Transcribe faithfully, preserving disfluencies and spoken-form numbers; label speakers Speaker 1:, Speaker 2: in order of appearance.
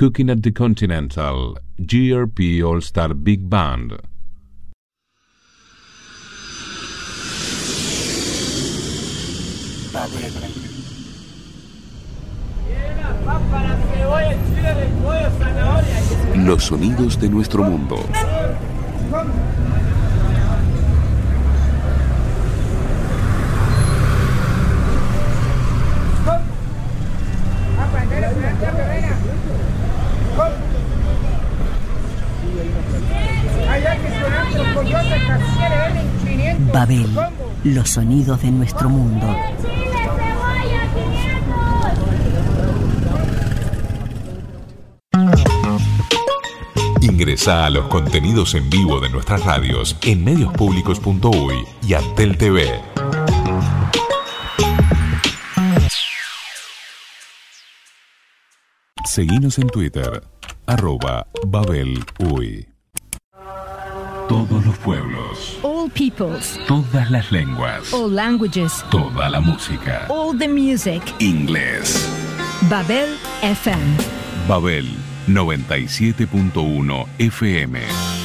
Speaker 1: Cooking at the Continental, G R P All Star Big Band.
Speaker 2: Los sonidos de nuestro mundo.
Speaker 3: Babel, los sonidos de nuestro mundo.
Speaker 4: Ingresá a los contenidos en vivo de nuestras radios en medios públicos punto uy y Antel T V. Seguinos en Twitter, arroba Babel Uy. Todos los pueblos.
Speaker 5: All peoples.
Speaker 4: Todas las lenguas.
Speaker 5: All languages.
Speaker 4: Toda la música.
Speaker 5: All the music.
Speaker 4: Inglés.
Speaker 5: Babel F M.
Speaker 4: Babel noventa y siete punto uno F M.